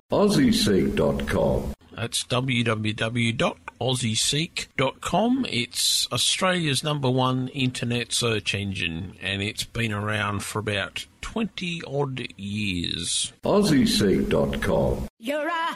AussieSeek.com. That's www.aussieseek.com. It's Australia's #1 internet search engine, and it's been around for about 20-odd years. AussieSeek.com. You're a